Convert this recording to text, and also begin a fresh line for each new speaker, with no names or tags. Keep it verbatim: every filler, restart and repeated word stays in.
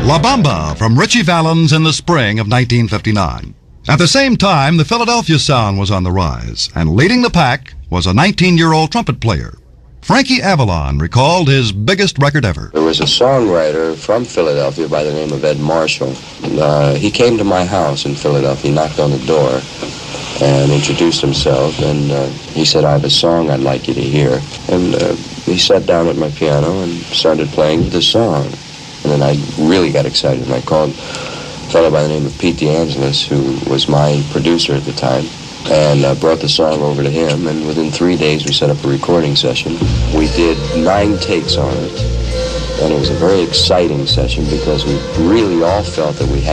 La Bamba from Ritchie Valens in the spring of nineteen fifty-nine. At the same time, the Philadelphia sound was on the rise, and leading the pack was a nineteen-year-old trumpet player. Frankie Avalon recalled his biggest record ever.
There was a songwriter from Philadelphia by the name of Ed Marshall. And, uh, he came to my house in Philadelphia, he knocked on the door and introduced himself, and uh, he said, "I have a song I'd like you to hear." And uh, he sat down at my piano and started playing the song. And then I really got excited, and I called a fellow by the name of Pete DeAngelis, who was my producer at the time, and uh, brought the song over to him, and within three days we set up a recording session. We did nine takes on it, and it was a very exciting session because we really all felt that we had